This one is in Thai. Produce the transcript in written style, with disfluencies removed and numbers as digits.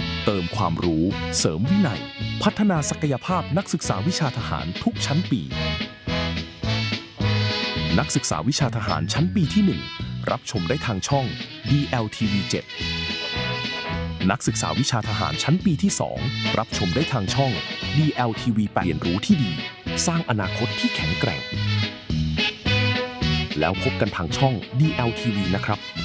เติมความรู้เสริมวินัยพัฒนาศักยภาพนักศึกษาวิชาทหารทุกชั้นปีนักศึกษาวิชาทหารชั้นปีที่ 1 รับชมได้ทางช่อง DLTV 7 นักศึกษาวิชาทหารชั้นปีที่ 2 รับชมได้ทางช่อง DLTV 8 เรียนรู้ที่ดีสร้างอนาคตที่แข็งแกร่งแล้วพบกันทางช่อง DLTV นะครับ